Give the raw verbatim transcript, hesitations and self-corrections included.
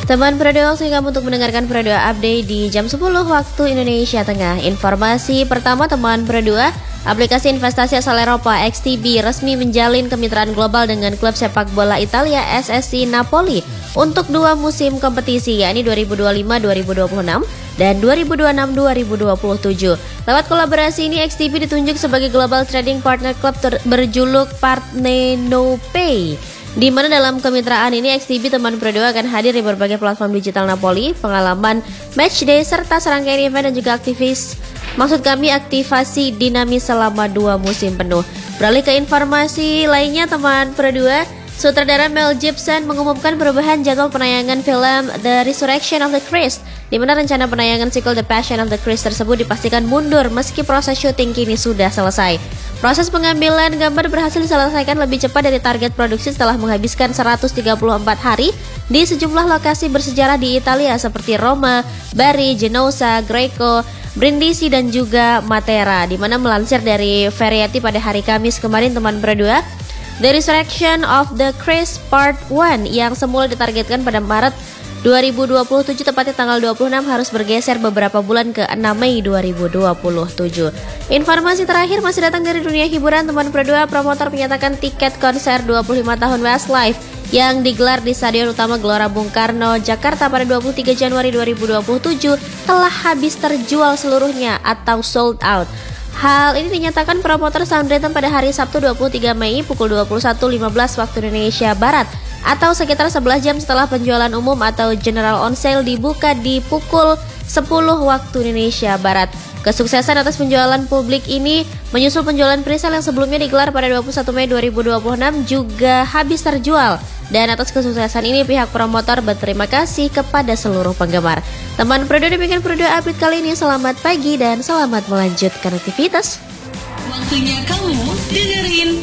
Teman Pro dua, waktu kamu untuk mendengarkan Pro dua Update di jam sepuluh waktu Indonesia Tengah. Informasi pertama teman Pro dua, aplikasi investasi asal Eropa X T B resmi menjalin kemitraan global dengan klub sepak bola Italia S S C Napoli untuk dua musim kompetisi, yakni dua ribu dua puluh lima dua ribu dua puluh enam dan dua ribu dua puluh enam dua ribu dua puluh tujuh. Lewat kolaborasi ini, X T B ditunjuk sebagai Global Trading Partner Club ter- berjuluk Partenopei, di mana dalam kemitraan ini X T B teman Pro dua akan hadir di berbagai platform digital Napoli, pengalaman matchday serta serangkaian event dan juga aktivis maksud kami aktivasi dinamis selama dua musim penuh. Beralih ke informasi lainnya teman Pro dua, sutradara Mel Gibson mengumumkan perubahan jadwal penayangan film The Resurrection of the Christ, di mana rencana penayangan sequel The Passion of the Christ tersebut dipastikan mundur meski proses syuting kini sudah selesai. Proses pengambilan gambar berhasil diselesaikan lebih cepat dari target produksi setelah menghabiskan seratus tiga puluh empat hari di sejumlah lokasi bersejarah di Italia seperti Roma, Bari, Genoa, Greco, Brindisi dan juga Matera, di mana melansir dari Variety pada hari Kamis kemarin teman Pro dua, The Resurrection of the Christ Part satu yang semula ditargetkan pada Maret dua ribu dua puluh tujuh tepatnya tanggal dua puluh enam harus bergeser beberapa bulan ke enam Mei dua ribu dua puluh tujuh. Informasi terakhir masih datang dari dunia hiburan teman Pro dua, promotor menyatakan tiket konser dua puluh lima tahun Westlife yang digelar di Stadion Utama Gelora Bung Karno, Jakarta pada dua puluh tiga Januari dua ribu dua puluh tujuh telah habis terjual seluruhnya atau sold out. Hal ini dinyatakan promotor Sound Rhythm pada hari Sabtu dua puluh tiga Mei pukul dua puluh satu lima belas waktu Indonesia Barat, atau sekitar sebelas jam setelah penjualan umum atau general on sale dibuka di pukul sepuluh waktu Indonesia Barat. Kesuksesan atas penjualan publik ini menyusul penjualan presale yang sebelumnya digelar pada dua puluh satu Mei dua ribu dua puluh enam juga habis terjual. Dan atas kesuksesan ini pihak promotor berterima kasih kepada seluruh penggemar. Teman Pro dua, demikian Pro dua Update kali ini. Selamat pagi dan selamat melanjutkan aktivitas. Waktunya kamu dengerin